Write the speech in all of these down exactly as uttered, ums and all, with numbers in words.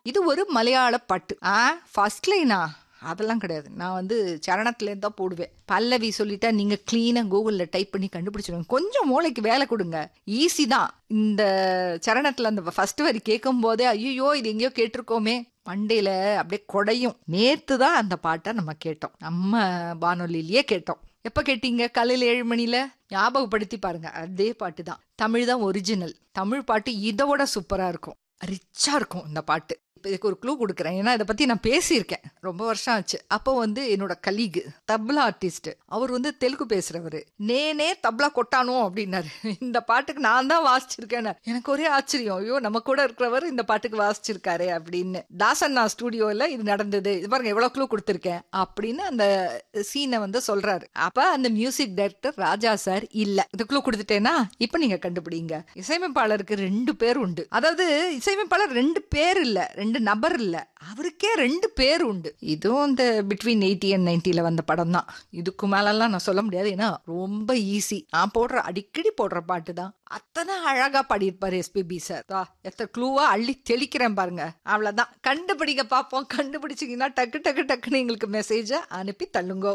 இது ஒரு மலையாள பாட்டு. ஆ ஃபர்ஸ்ட் லைனா அதெல்லாம் கிடையாது. நான் வந்து சரணத்துலேருந்து தான் போடுவேன். பல்லவி சொல்லிட்டா நீங்க கிளீனா கூகுளில் டைப் பண்ணி கண்டுபிடிச்சிடுங்க. கொஞ்சம் மூளைக்கு வேலை கொடுங்க, ஈஸி தான். இந்த சரணத்துல அந்த ஃபர்ஸ்ட் வரி கேட்கும் போதே ஐயோ இது எங்கேயோ கேட்டிருக்கோமே மண்டையில அப்படியே கொடையும். நேத்து தான் அந்த பாட்டை நம்ம கேட்டோம், நம்ம வானொலியிலேயே கேட்டோம். எப்ப கேட்டீங்க? காலையில் ஏழு மணில. ஞாபகப்படுத்தி பாருங்க, அதே பாட்டு தான். தமிழ் தான் ஒரிஜினல். தமிழ் பாட்டு இதோட சூப்பரா இருக்கும், ரிச்சா இருக்கும் இந்த பாட்டு. இப்போ இதுக்கு ஒரு க்ளூ கொடுக்குறேன், ஏன்னா இதை பற்றி நான் பேசியிருக்கேன், ரொம்ப வருஷம் ஆச்சு. அப்போ வந்து என்னோட கலீகு தப்லா ஆர்டிஸ்ட், அவர் வந்து தெலுங்கு பேசுறவர். நேனே தப்லா கொட்டானோ அப்படின்னாரு. இந்த பாட்டுக்கு நான் தான் வாசிச்சிருக்கேன்னு எனக்கு ஒரே ஆச்சரியம். ஐயோ நம்ம கூட இருக்கிறவர் இந்த பாட்டுக்கு வாசிச்சிருக்காரு அப்படின்னு. தாசண்ணா ஸ்டூடியோவில் இது நடந்தது, இது பாருங்க எவ்வளோ க்ளூ கொடுத்துருக்கேன் அப்படின்னு அந்த சீனை வந்து சொல்றாரு. அப்போ அந்த மியூசிக் டைரக்டர் ராஜா சார் இல்லை. இது க்ளூ கொடுத்துட்டேன்னா இப்போ நீங்க கண்டுபிடிங்க. இசையமைப்பாளருக்கு ரெண்டு பேர் உண்டு. அதாவது இசையமைப்பாளர் ரெண்டு பேர் இல்லை, ரெண்டு நபர் இல்ல, அவருக்கே ரெண்டு பேர் உண்டு. இதுவும் இந்த பிட்வீன் எயிட்டி அண்ட் நைன்டில வந்த படம் தான். இதுக்கு மேலெல்லாம் நான் சொல்ல முடியாது, ஏன்னா ரொம்ப ஈஸி. நான் போடுற அடிக்கடி போடுற பாட்டு தான். அத்தனை அழகா பாடியிருப்பாரு எஸ்பிபி சார். எத்தனை க்ளூவா அள்ளி தெளிக்கிறேன் பாருங்க. அவ்வளவுதான், கண்டுபிடிக்க பார்ப்போம். கண்டுபிடிச்சிங்கன்னா டக்கு டக்கு டக்குன்னு எங்களுக்கு மெசேஜ அனுப்பி தள்ளுங்கோ.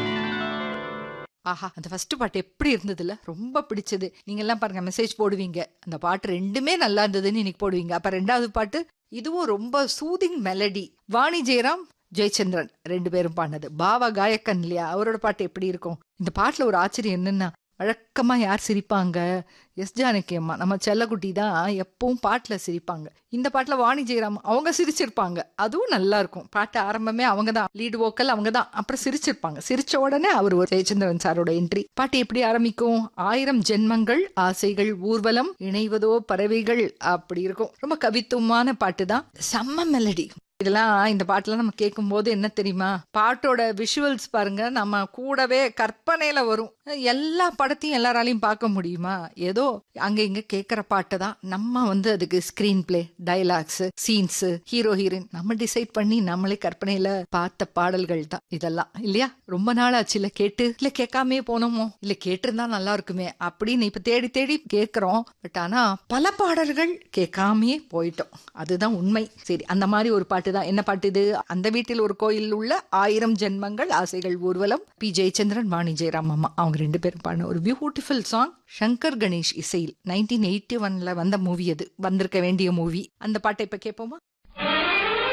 ஆஹா, அந்த ஃபர்ஸ்ட் பாட்டு எப்படி இருந்ததுல, ரொம்ப பிடிச்சது. நீங்க எல்லாம் பாருங்க மெசேஜ் போடுவீங்க, அந்த பாட்டு ரெண்டுமே நல்லா இருந்ததுன்னு இன்னைக்கு போடுவீங்க. அப்ப ரெண்டாவது பாட்டு இதுவும் ரொம்ப சூதிங் மெலடி. வாணி ஜெயராம், ஜெயச்சந்திரன் ரெண்டு பேரும் பாடினது. பாவா காயக்கன் இல்லையா, அவரோட பாட்டு எப்படி இருக்கும். இந்த பாட்டுல ஒரு ஆச்சரியம் என்னன்னா, வழக்கமா யார் சிரிப்பாங்க? எஸ் ஜானகி அம்மா, நம்ம செல்லக்குட்டி தான் எப்பவும் பாட்டுல சிரிப்பாங்க. இந்த பாட்டுல வாணி ஜெயராம் அவங்க சிரிச்சிருப்பாங்க, அதுவும் நல்லா இருக்கும். பாட்டு ஆரம்பமே அவங்க தான், லீடு வோக்கல் அவங்க தான், அப்புறம் சிரிச்சிருப்பாங்க. சிரிச்ச உடனே அவர் ஒரு ஜெயச்சந்திரன் சாரோட என்ட்ரி. பாட்டு எப்படி ஆரம்பிக்கும்? ஆயிரம் ஜென்மங்கள் ஆசைகள் ஊர்வலம் இணைவதோ பறவைகள், அப்படி இருக்கும். ரொம்ப கவித்துவமான பாட்டு தான், செம்ம மெலடி. இதெல்லாம் இந்த பாட்டுலாம் நம்ம கேட்கும் போது என்ன தெரியுமா, பாட்டோட விஷுவல்ஸ் பாருங்க, நம்ம கூடவே கற்பனையில வரும். எல்லா படத்தையும் எல்லாராலையும் பார்க்க முடியுமா? ஏதோ அங்க இங்க கேட்கிற பாட்டு தான். நம்ம வந்து அதுக்கு screen play, dialogues, scenes, hero heroine நம்ம டிசைட் பண்ணி நம்மளே கற்பனையில பார்த்த பாடல்கள் தான் இதெல்லாம், இல்லையா? ரொம்ப நாள் ஆச்சு இல்ல கேட்டு, இல்ல கேட்காமே போனோமோ, இல்ல கேட்டிருந்தா நல்லா இருக்குமே அப்படின்னு இப்ப தேடி தேடி கேட்கிறோம். பட் ஆனா பல பாடல்கள் கேட்காமே போயிட்டோம், அதுதான் உண்மை. சரி, அந்த மாதிரி ஒரு பாட்டு தான். என்ன பாட்டு இது? அந்த வீட்டில் ஒரு கோயில் உள்ள ஆயிரம் ஜென்மங்கள் ஆசைகள் ஊர்வலம். பி ஜெயச்சந்திரன், வாணி ஜெயராம் அம்மா, அவங்க ரெண்டு பேரும் பாடின ஒரு பியூட்டிஃபுல் சாங். சங்கர் கணேஷ் இசையில் நைன்டீன் எயிட்டி ஒன்ல வந்த மூவி அது, வந்திருக்க வேண்டிய மூவி. அந்த பாட்டை இப்ப கேட்போமா?